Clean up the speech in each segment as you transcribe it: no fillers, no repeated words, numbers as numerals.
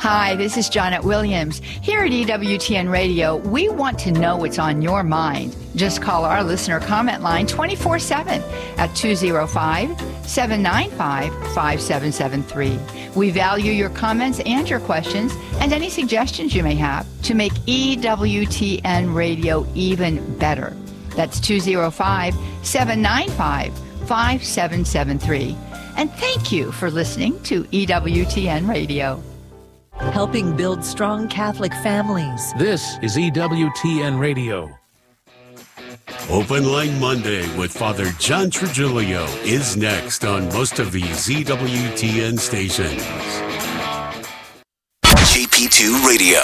Hi, this is Janet Williams. Here at EWTN Radio, we want to know what's on your mind. Just call our listener comment line 24/7 at 205-795-5773. We value your comments and your questions and any suggestions you may have to make EWTN Radio even better. That's 205-795-5773. And thank you for listening to EWTN Radio. Helping build strong Catholic families. This is EWTN Radio. Open Line Monday with Father John Trigilio is next on most of these EWTN stations. JP2 Radio.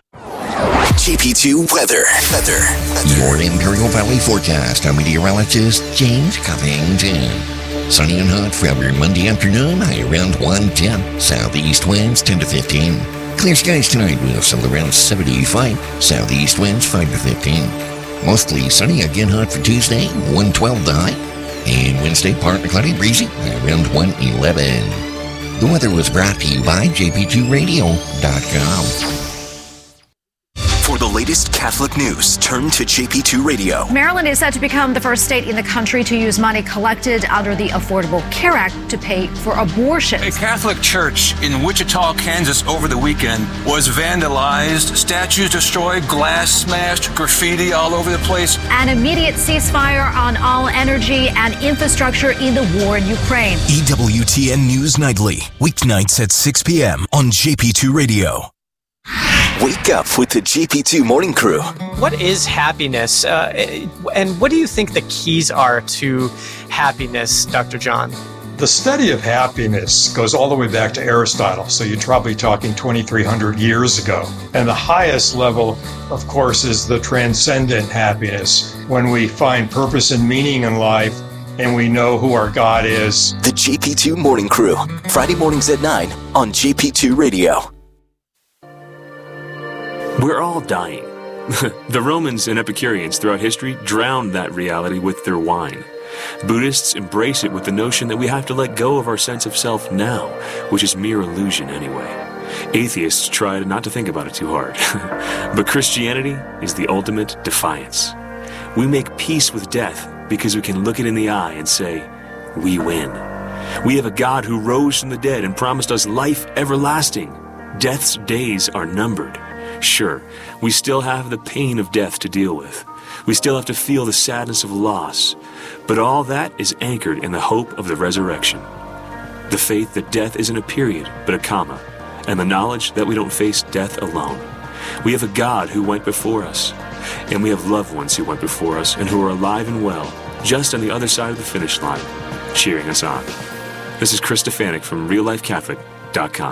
JP2 Weather. Your Imperial Valley forecast. I'm meteorologist James Covington. Sunny and hot for every Monday afternoon, high around 110. Southeast winds 10 to 15. Clear skies tonight with some around 75. Southeast winds 5 to 15. Mostly sunny, again hot for Tuesday, 112 the high. And Wednesday, partly cloudy, breezy, around 111. The weather was brought to you by JP2Radio.com. For the latest Catholic news, turn to JP2 Radio. Maryland is set to become the first state in the country to use money collected under the Affordable Care Act to pay for abortions. A Catholic church in Wichita, Kansas over the weekend was vandalized, statues destroyed, glass smashed, graffiti all over the place. An immediate ceasefire on all energy and infrastructure in the war in Ukraine. EWTN News Nightly, weeknights at 6 p.m. on JP2 Radio. Wake up with the JP2 Morning Crew. What is happiness? And what do you think the keys are to happiness, Dr. John? The study of happiness goes all the way back to Aristotle, so you're probably talking 2,300 years ago. And the highest level, of course, is the transcendent happiness, when we find purpose and meaning in life and we know who our God is. The JP2 Morning Crew, Friday mornings at 9 on JP2 Radio. We're all dying. The Romans and Epicureans throughout history drowned that reality with their wine. Buddhists embrace it with the notion that we have to let go of our sense of self now, which is mere illusion anyway. Atheists try not to think about it too hard. But Christianity is the ultimate defiance. We make peace with death because we can look it in the eye and say, we win. We have a God who rose from the dead and promised us life everlasting. Death's days are numbered. Sure, we still have the pain of death to deal with. We still have to feel the sadness of loss. But all that is anchored in the hope of the resurrection. The faith that death isn't a period, but a comma. And the knowledge that we don't face death alone. We have a God who went before us. And we have loved ones who went before us and who are alive and well, just on the other side of the finish line, cheering us on. This is Chris Stefanik from RealLifeCatholic.com.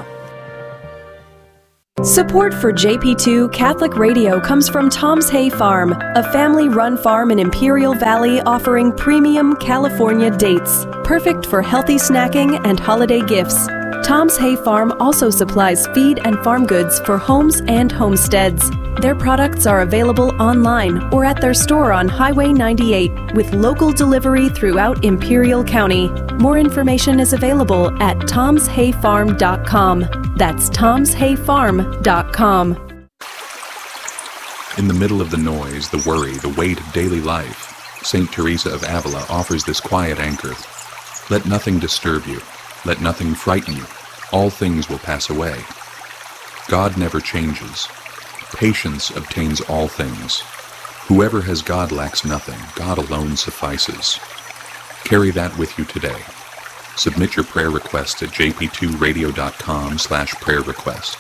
Support for JP2 Catholic Radio comes from Tom's Hay Farm, a family-run farm in Imperial Valley offering premium California dates, perfect for healthy snacking and holiday gifts. Tom's Hay Farm also supplies feed and farm goods for homes and homesteads. Their products are available online or at their store on Highway 98 with local delivery throughout Imperial County. More information is available at tomshayfarm.com. That's tomshayfarm.com. In the middle of the noise, the worry, the weight of daily life, St. Teresa of Avila offers this quiet anchor. Let nothing disturb you. Let nothing frighten you. All things will pass away. God never changes. Patience obtains all things. Whoever has God lacks nothing. God alone suffices. Carry that with you today. Submit your prayer request at jp2radio.com/prayer request.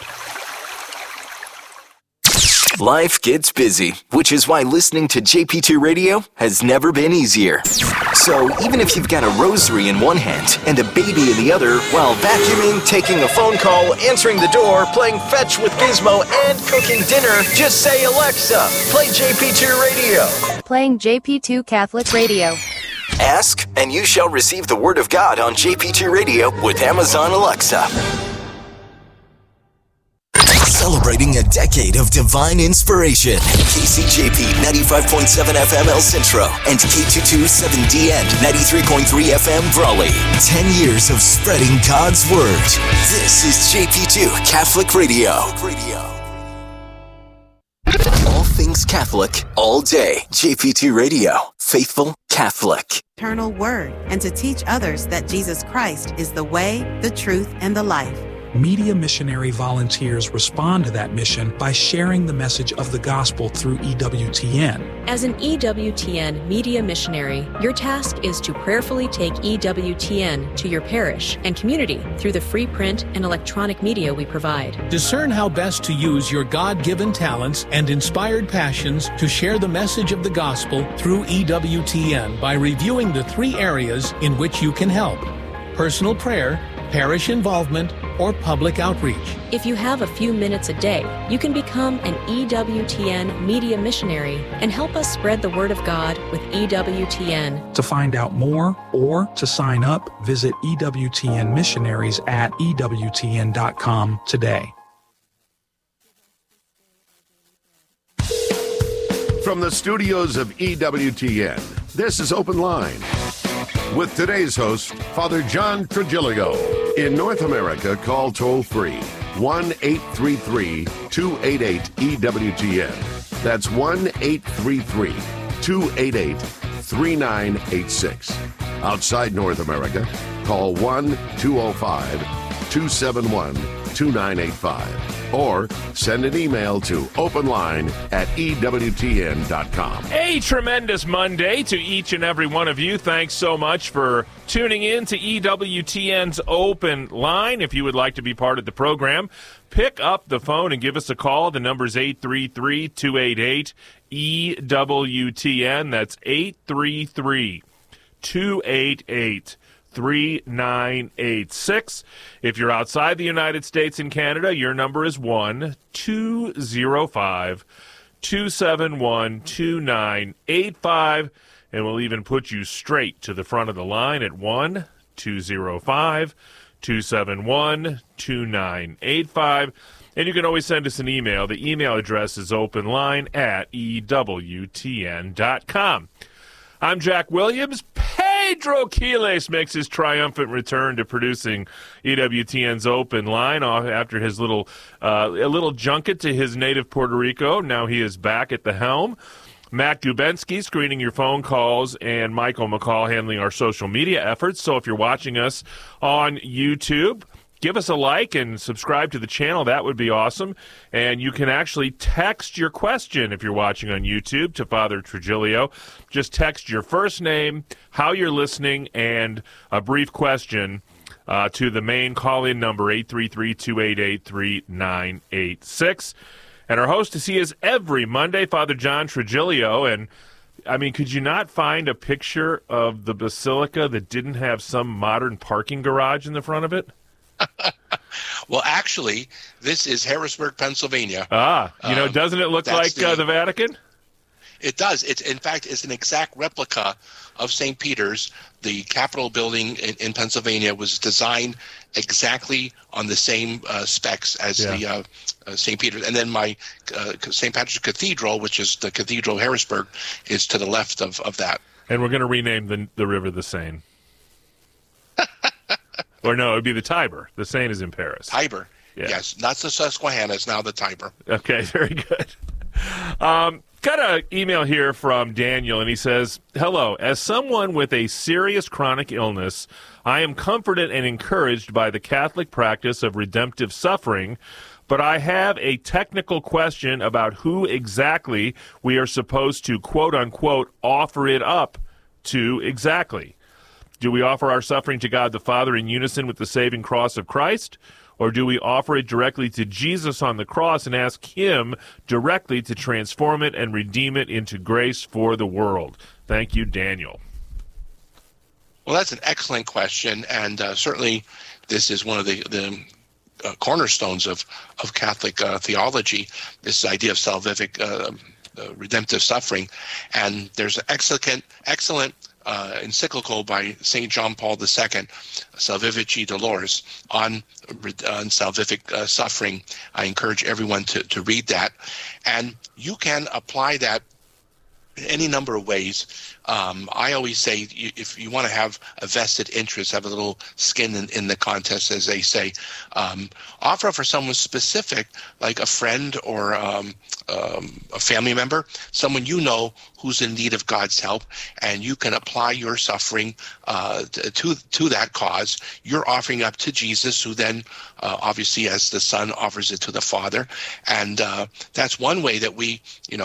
Life gets busy, which is why listening to JP2 Radio has never been easier. So even if you've got a rosary in one hand and a baby in the other, while vacuuming, taking a phone call, answering the door, playing fetch with Gizmo, and cooking dinner, just say, Alexa, play JP2 Radio. Playing JP2 Catholic Radio. Ask, and you shall receive the Word of God on JP2 Radio with Amazon Alexa. celebrating a decade of divine inspiration. KCJP 95.7 FM El Centro and K227DN 93.3 FM Brawley. 10 years of spreading God's Word. This is JP2 Catholic Radio. All things Catholic, all day. JP2 Radio. Faithful Catholic. Eternal Word, and to teach others that Jesus Christ is the way, the truth, and the life. Media missionary volunteers respond to that mission by sharing the message of the gospel through EWTN. As an EWTN media missionary, your task is to prayerfully take EWTN to your parish and community through the free print and electronic media we provide. Discern how best to use your God-given talents and inspired passions to share the message of the gospel through EWTN by reviewing the 3 areas in which you can help: personal prayer, parish involvement, or public outreach. If you have a few minutes a day, you can become an EWTN media missionary and help us spread the word of God with EWTN. To find out more or to sign up, visit EWTN missionaries at EWTN.com today. From the studios of EWTN, this is Open Line with today's host, Father John Trigilio. In North America, call toll-free 1-833-288-EWTN. That's 1-833-288-3986. Outside North America, call 1-205-271-2985. Or send an email to openline@EWTN.com. A tremendous Monday to each and every one of you. Thanks so much for tuning in to EWTN's Open Line. If you would like to be part of the program, pick up the phone and give us a call. The number is 833-288-EWTN. That's 833-288-3986. If you're outside the United States and Canada, your number is 1-205-271-2985, and we'll even put you straight to the front of the line at 1-205-271-2985. And you can always send us an email. The email address is openline@EWTN.com. I'm Jack Williams. Pedro Quiles makes his triumphant return to producing EWTN's Open Line after his little junket to his native Puerto Rico. Now he is back at the helm. Matt Gubensky screening your phone calls, and Michael McCall handling our social media efforts. So if you're watching us on YouTube, give us a like and subscribe to the channel. That would be awesome. And you can actually text your question if you're watching on YouTube to Father Trigilio. Just text your first name, how you're listening, and a brief question to the main call-in number, 833-288-3986. And our host he is every Monday, Father John Trigilio. And, I mean, could you not find a picture of the Basilica that didn't have some modern parking garage in the front of it? Well, actually, this is Harrisburg, Pennsylvania. Doesn't it look like the Vatican? It does. In fact, it's an exact replica of St. Peter's. The Capitol building in Pennsylvania was designed exactly on the same specs as the St. Peter's. And then my St. Patrick's Cathedral, which is the Cathedral of Harrisburg, is to the left of that. And we're going to rename the river the Seine. Or no, it would be the Tiber. The Seine is in Paris. Tiber. Yeah. Yes, not the Susquehanna. It's now the Tiber. Okay, very good. Got an email here from Daniel, and he says, "Hello. As someone with a serious chronic illness, I am comforted and encouraged by the Catholic practice of redemptive suffering, but I have a technical question about who exactly we are supposed to, quote-unquote, offer it up to exactly. Do we offer our suffering to God the Father in unison with the saving cross of Christ? Or do we offer it directly to Jesus on the cross and ask him directly to transform it and redeem it into grace for the world?" Thank you, Daniel. Well, that's an excellent question, and certainly this is one of the cornerstones of Catholic theology, this idea of salvific redemptive suffering. And there's an excellent encyclical by St. John Paul II, Salvifici Dolores, on salvific suffering. I encourage everyone to read that. And you can apply that in any number of ways. I always say, if you want to have a vested interest, have a little skin in the contest, as they say, offer for someone specific, like a friend or a family member, someone you know who's in need of God's help, and you can apply your suffering to that cause. You're offering up to Jesus, who then, obviously, as the Son, offers it to the Father. And that's one way that we,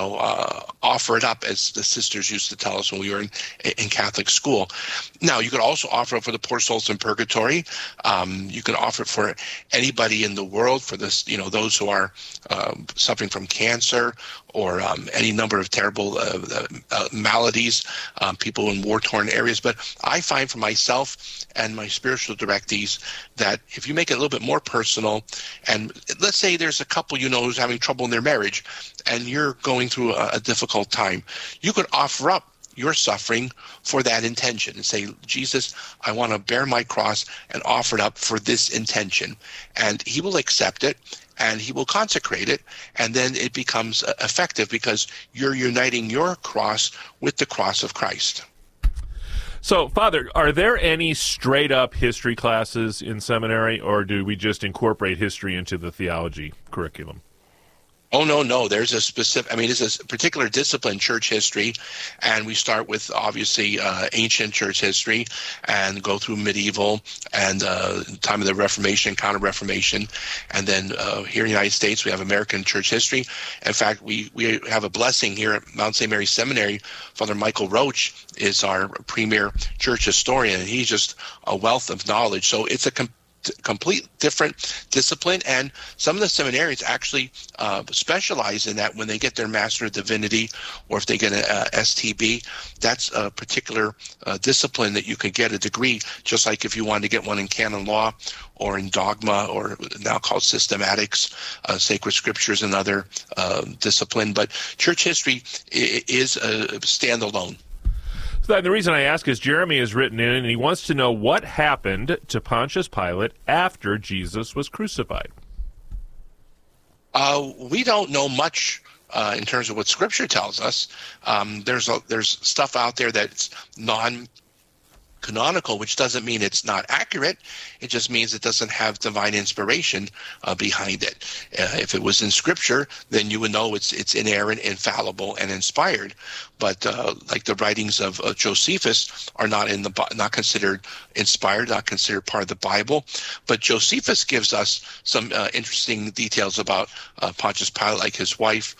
offer it up, as the sisters used to tell us when we were in Catholic school. Now, you could also offer it for the poor souls in purgatory. You can offer it for anybody in the world, for this, those who are suffering from cancer or any number of terrible maladies, people in war-torn areas. But I find for myself and my spiritual directees that if you make it a little bit more personal, and let's say there's a couple who's having trouble in their marriage, and you're going through a difficult time, you could offer up your suffering for that intention and say, Jesus, I want to bear my cross and offer it up for this intention. And he will accept it, and he will consecrate it, and then it becomes effective because you're uniting your cross with the cross of Christ. So, Father, are there any straight-up history classes in seminary, or do we just incorporate history into the theology curriculum? Oh, no. There's a specific, it's a particular discipline, church history, and we start with, obviously, ancient church history and go through medieval and time of the Reformation, Counter-Reformation, and then here in the United States, we have American church history. In fact, we have a blessing here at Mount St. Mary's Seminary. Father Michael Roach is our premier church historian, and he's just a wealth of knowledge. So it's a complete different discipline, and some of the seminarians actually specialize in that when they get their Master of Divinity, or if they get an STB. That's a particular discipline that you could get a degree, just like if you wanted to get one in canon law or in dogma, or now called systematics, sacred scriptures, another discipline. But church history is a standalone. So the reason I ask is Jeremy has written in, and he wants to know what happened to Pontius Pilate after Jesus was crucified. We don't know much in terms of what Scripture tells us. There's stuff out there that's non-canonical, which doesn't mean it's not accurate. It just means it doesn't have divine inspiration behind it. If it was in Scripture, then you would know it's inerrant, infallible, and inspired. But like the writings of Josephus are not considered inspired, not considered part of the Bible. But Josephus gives us some interesting details about Pontius Pilate, like his wife,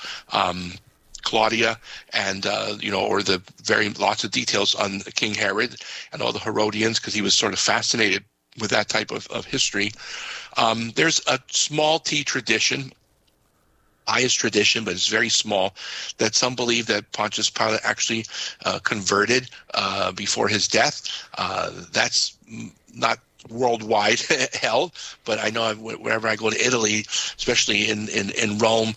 Claudia, and or the lots of details on King Herod and all the Herodians, because he was sort of fascinated with that type of history. There's a small T tradition, pious tradition, but it's very small, that some believe that Pontius Pilate actually converted before his death. That's not worldwide held, but I know wherever I go to Italy, especially in Rome,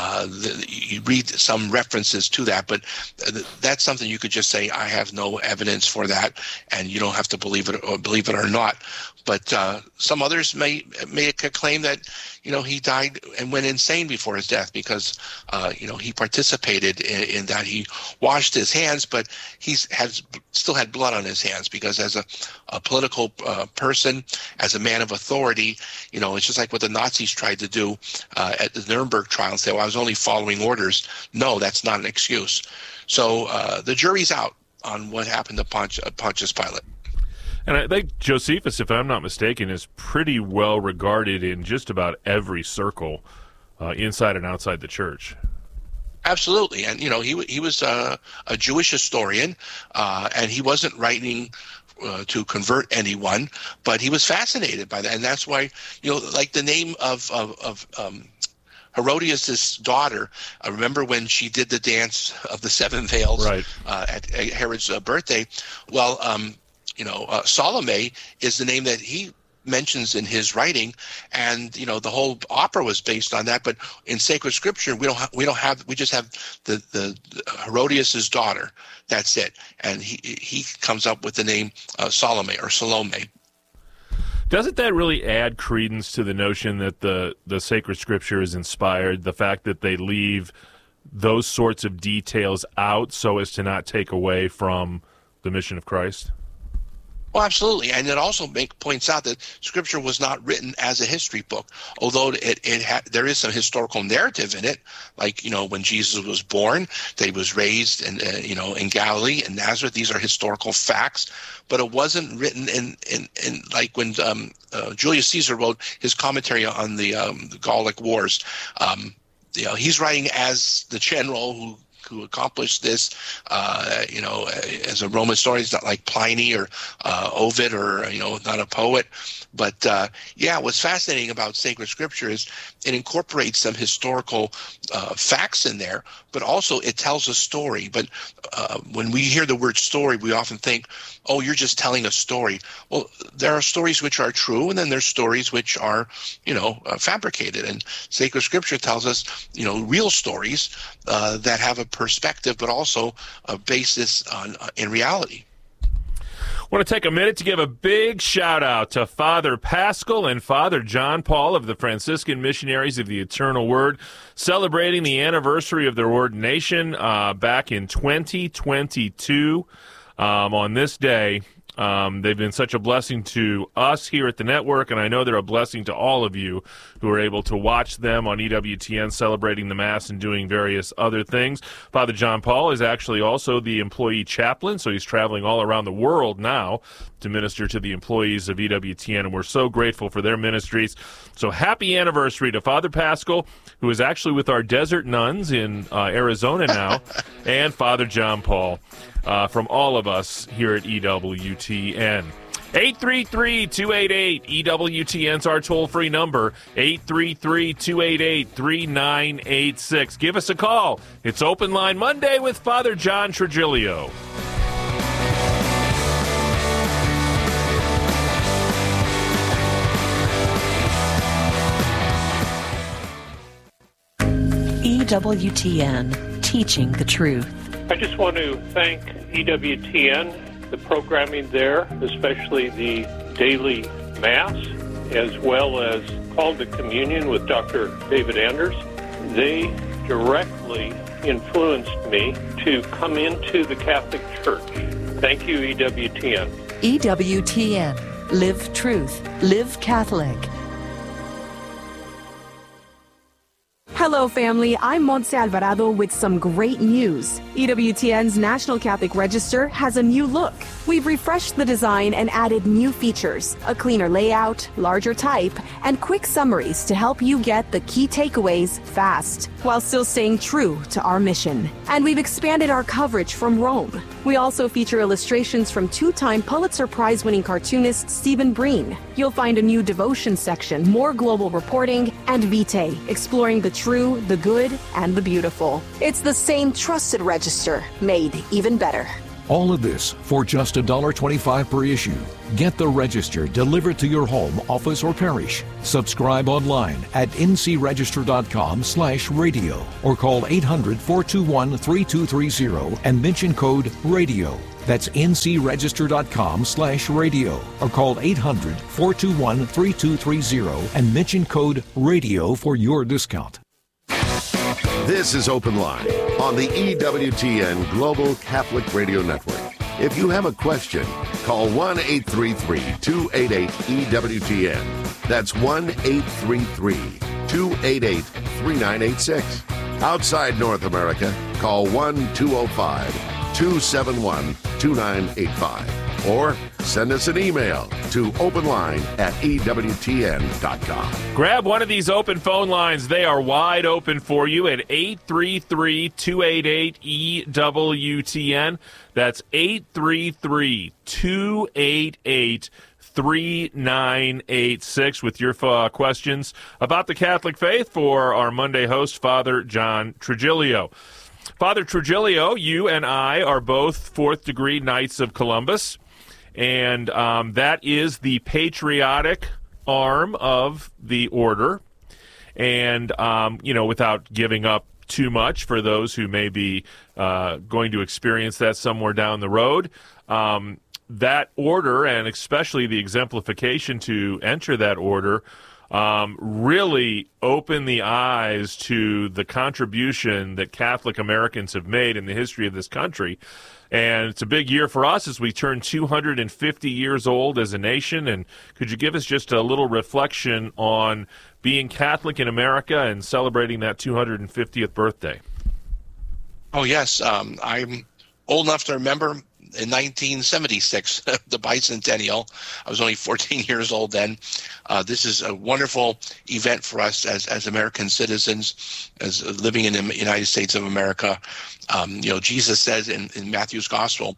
you read some references to that, but that's something you could just say, I have no evidence for that, and you don't have to believe it or not. But some others may make a claim that he died and went insane before his death because he participated in that. He washed his hands, but still had blood on his hands, because as a political person, as a man of authority, it's just like what the Nazis tried to do at the Nuremberg trial and say, well, I was only following orders. No, that's not an excuse. So the jury's out on what happened to Pontius Pilate. And I think Josephus, if I'm not mistaken, is pretty well regarded in just about every circle inside and outside the church. Absolutely. And, he was a Jewish historian, and he wasn't writing to convert anyone, but he was fascinated by that. And that's why, like the name of Herodias' daughter, I remember when she did the dance of the seven veils at Herod's birthday. Well, Salome is the name that he mentions in his writing, and the whole opera was based on that. But in sacred scripture, we just have the Herodias's daughter. That's it, and he comes up with the name Salome. Doesn't that really add credence to the notion that the sacred scripture is inspired? The fact that they leave those sorts of details out so as to not take away from the mission of Christ? Well, absolutely, and it also points out that Scripture was not written as a history book, although there is some historical narrative in it, like when Jesus was born, that he was raised in Galilee and Nazareth. These are historical facts, but it wasn't written in like when Julius Caesar wrote his commentary on the Gallic Wars. He's writing as the general who accomplished this, as a Roman historian. It's not like Pliny or Ovid or, not a poet. But, what's fascinating about sacred scripture is it incorporates some historical facts in there, but also it tells a story. But when we hear the word story, we often think, oh, you're just telling a story. Well, there are stories which are true, and then there's stories which are, fabricated. And sacred scripture tells us, real stories that have a perspective, but also a basis in reality. I want to take a minute to give a big shout-out to Father Paschal and Father John Paul of the Franciscan Missionaries of the Eternal Word, celebrating the anniversary of their ordination back in 2022. On this day, they've been such a blessing to us here at the network, and I know they're a blessing to all of you who are able to watch them on EWTN celebrating the Mass and doing various other things. Father John Paul is actually also the employee chaplain, so he's traveling all around the world now to minister to the employees of EWTN, and we're so grateful for their ministries. So happy anniversary to Father Paschal, who is actually with our desert nuns in Arizona now, and Father John Paul. From all of us here at EWTN. 833-288-EWTN's our toll-free number, 833-288-3986. Give us a call. It's Open Line Monday with Father John Trigilio. EWTN, teaching the truth. I just want to thank EWTN, the programming there, especially the daily Mass, as well as Call to Communion with Dr. David Anders. They directly influenced me to come into the Catholic Church. Thank you, EWTN. EWTN, live truth, live Catholic. Hello, family. I'm Montse Alvarado with some great news. EWTN's National Catholic Register has a new look. We've refreshed the design and added new features, a cleaner layout, larger type, and quick summaries to help you get the key takeaways fast, while still staying true to our mission. And we've expanded our coverage from Rome. We also feature illustrations from two-time Pulitzer Prize-winning cartoonist Stephen Breen. You'll find a new devotion section, more global reporting, and Vitae, exploring the true, the good, and the beautiful. It's the same trusted register, made even better. All of this for just $1.25 per issue. Get the Register delivered to your home, office, or parish. Subscribe online at ncregister.com/radio or call 800-421-3230 and mention code RADIO. That's ncregister.com/radio or call 800-421-3230 and mention code RADIO for your discount. This is Open Line on the EWTN Global Catholic Radio Network. If you have a question, call 1-833-288-EWTN. That's 1-833-288-3986. Outside North America, call 1-205-271-2985. Or send us an email to openline@ewtn.com. Grab one of these open phone lines. They are wide open for you at 833-288-EWTN. That's 833-288-3986 with your questions about the Catholic faith for our Monday host, Father John Trigilio. Father Trigilio, you and I are both fourth-degree Knights of Columbus. and that is the patriotic arm of the order. And, without giving up too much for those who may be going to experience that somewhere down the road, that order, and especially the exemplification to enter that order, really opened the eyes to the contribution that Catholic Americans have made in the history of this country. And it's a big year for us as we turn 250 years old as a nation. And could you give us just a little reflection on being Catholic in America and celebrating that 250th birthday? Oh, yes. I'm old enough to remember in 1976, the bicentennial. I was only 14 years old then. This is a wonderful event for us as American citizens, as living in the United States of America. Jesus says in Matthew's Gospel,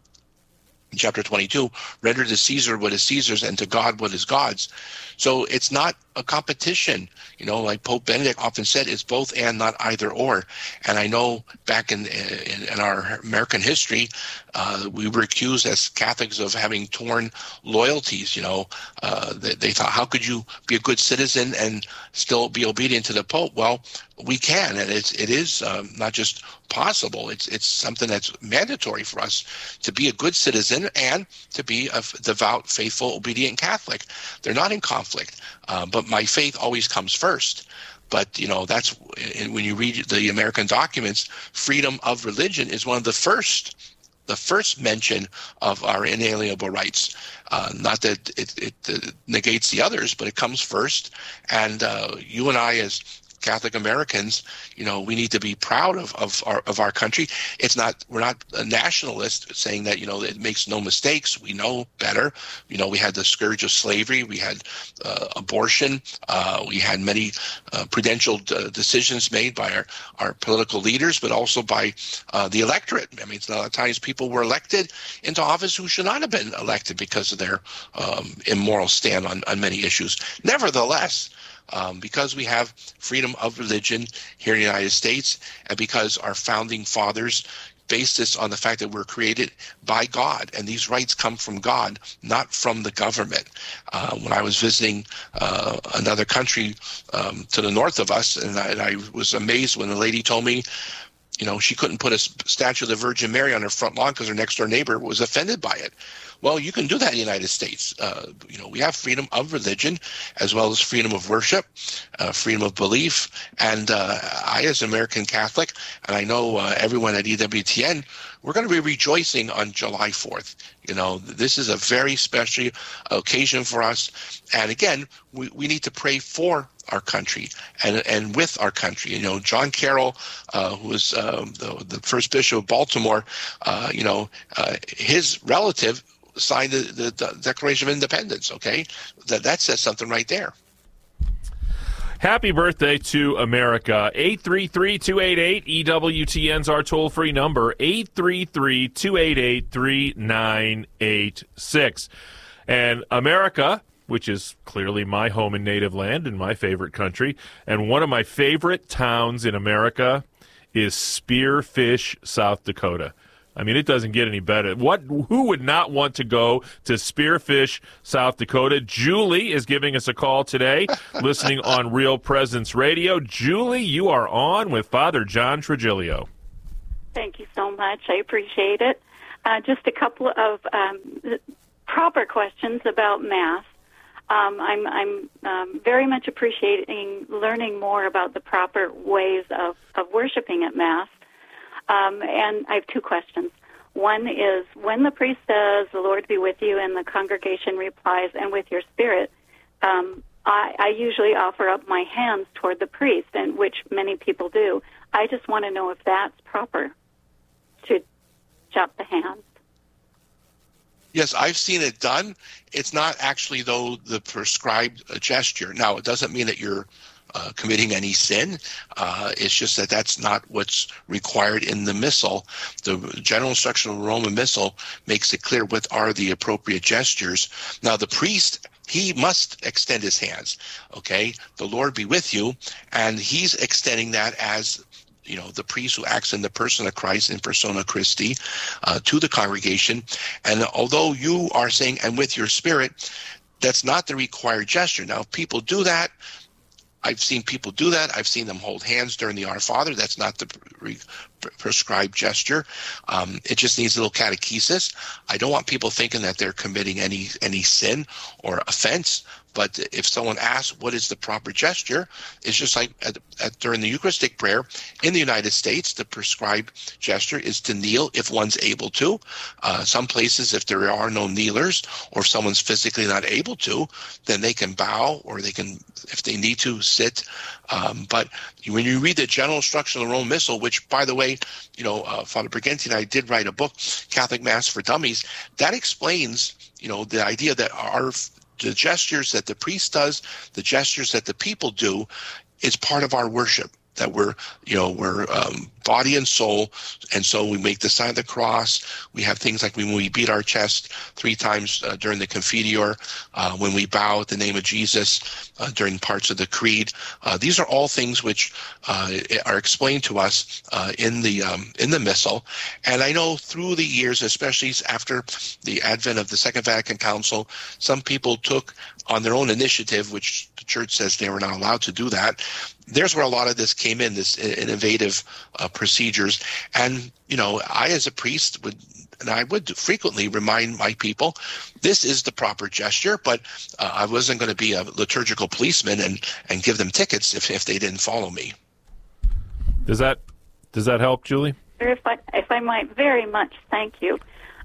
in chapter 22, render to Caesar what is Caesar's and to God what is God's. So it's not a competition. Like Pope Benedict often said, it's both and, not either or. And I know back in our American history, we were accused as Catholics of having torn loyalties. They thought, how could you be a good citizen and still be obedient to the Pope? Well, we can, and it is not just possible. It's something that's mandatory for us to be a good citizen and to be a devout, faithful, obedient Catholic. They're not in conflict, but my faith always comes first. But, that's when you read the American documents, freedom of religion is one of the first mention of our inalienable rights. Not that it negates the others, but it comes first. And you and I, as Catholic Americans, we need to be proud of our country. We're not a nationalist saying that, it makes no mistakes. We know better. We had the scourge of slavery. We had abortion. We had many prudential decisions made by our political leaders, but also by the electorate. I mean, a lot of times people were elected into office who should not have been elected because of their immoral stand on many issues. Nevertheless, because we have freedom of religion here in the United States, and because our founding fathers based this on the fact that we're created by God, and these rights come from God, not from the government. When I was visiting another country to the north of us, and I was amazed when the lady told me, she couldn't put a statue of the Virgin Mary on her front lawn because her next door neighbor was offended by it. Well, you can do that in the United States. We have freedom of religion as well as freedom of worship, freedom of belief. And I, as an American Catholic, and I know everyone at EWTN, we're going to be rejoicing on July 4th. This is a very special occasion for us. And again, we need to pray for our country and with our country. John Carroll, who was the first bishop of Baltimore, his relative signed the Declaration of Independence, okay? That says something right there. Happy birthday to America. 833-288-EWTN's our toll-free number, 833-288-3986. And America, which is clearly my home and native land and my favorite country, and one of my favorite towns in America is Spearfish, South Dakota. I mean, it doesn't get any better. Who would not want to go to Spearfish, South Dakota? Julie is giving us a call today, listening on Real Presence Radio. Julie, you are on with Father John Trigilio. Thank you so much. I appreciate it. Just a couple of proper questions about Mass. I'm very much appreciating learning more about the proper ways of worshiping at Mass. And I have two questions. One is, when the priest says, "The Lord be with you," and the congregation replies, "and with your spirit," I usually offer up my hands toward the priest, and which many people do. I just want to know if that's proper, to jump the hands. Yes, I've seen it done. It's not actually, though, the prescribed gesture. Now, it doesn't mean that you're committing any sin. It's just that that's not what's required in the Missal. The general instruction of the Roman Missal makes it clear what are the appropriate gestures. Now, the priest, he must extend his hands, okay? The Lord be with you, and he's extending that as the priest who acts in the person of Christ, in persona Christi, to the congregation. And although you are saying, and with your spirit, that's not the required gesture. Now, if people do that, I've seen people do that. I've seen them hold hands during the Our Father. That's not the prescribed gesture. It just needs a little catechesis. I don't want people thinking that they're committing any sin or offense. But if someone asks what is the proper gesture, it's just like during the Eucharistic prayer in the United States, the prescribed gesture is to kneel if one's able to. Some places, if there are no kneelers or if someone's physically not able to, then they can bow, or they can, if they need to, sit. But when you read the general instruction of the Roman Missal, which, by the way, Father Briganti and I did write a book, Catholic Mass for Dummies, that explains, the idea that the gestures that the priest does, the gestures that the people do, is part of our worship. That we're body and soul, and so we make the sign of the cross. We have things like when we beat our chest 3 times during the Confiteor, when we bow at the name of Jesus during parts of the Creed. These are all things which are explained to us in the Missal. And I know through the years, especially after the advent of the Second Vatican Council, some people took on their own initiative, which the Church says they were not allowed to do that. There's where a lot of this came in, this innovative procedures. And, I as a priest would frequently remind my people, this is the proper gesture, but I wasn't going to be a liturgical policeman and give them tickets if they didn't follow me. Does that help, Julie? If I might, very much, thank you.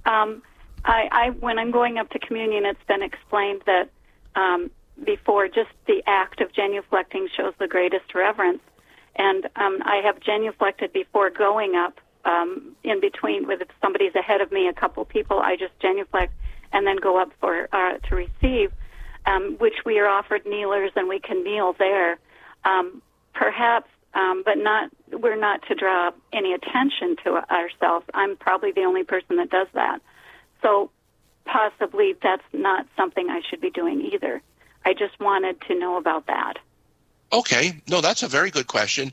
I when I'm going up to communion, it's been explained that before, just the act of genuflecting shows the greatest reverence. And I have genuflected before going up. In between, if somebody's ahead of me, a couple people, I just genuflect and then go up to receive, which we are offered kneelers, and we can kneel there. Perhaps, but we're not to draw any attention to ourselves. I'm probably the only person that does that. So possibly that's not something I should be doing either. I just wanted to know about that. Okay. No, that's a very good question.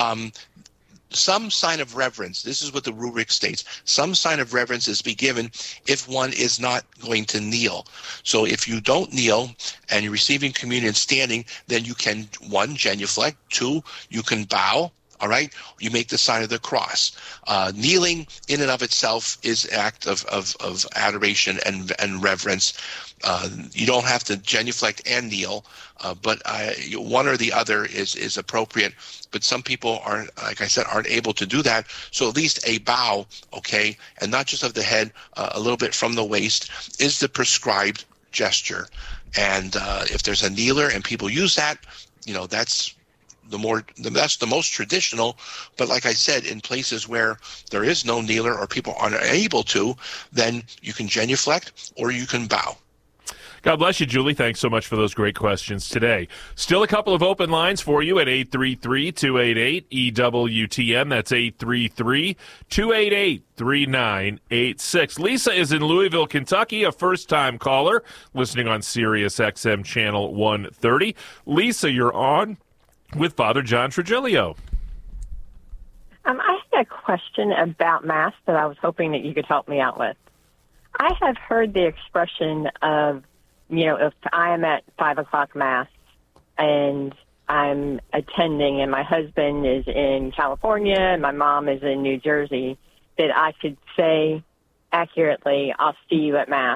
Some sign of reverence, this is what the rubric states, some sign of reverence is be given if one is not going to kneel. So if you don't kneel and you're receiving communion standing, then you can, 1, genuflect, 2, you can bow. All right, you make the sign of the cross. Kneeling in and of itself is an act of adoration and reverence. You don't have to genuflect and kneel, but one or the other is appropriate. But some people aren't, like I said, aren't able to do that. So at least a bow, okay, and not just of the head, a little bit from the waist, is the prescribed gesture. And if there's a kneeler and people use that, that's the most traditional. But like I said, in places where there is no kneeler or people aren't able to, then you can genuflect or you can bow. God bless you, Julie. Thanks so much for those great questions today. Still a couple of open lines for you at 833-288-EWTN. That's 833-288-3986. Lisa is in Louisville, Kentucky, a first-time caller, listening on Sirius XM Channel 130. Lisa, you're on with Father John Trigilio. I had a question about Mass that I was hoping that you could help me out with. I have heard the expression of, if I am at 5 o'clock Mass and I'm attending and my husband is in California and my mom is in New Jersey, that I could say accurately, I'll see you at Mass.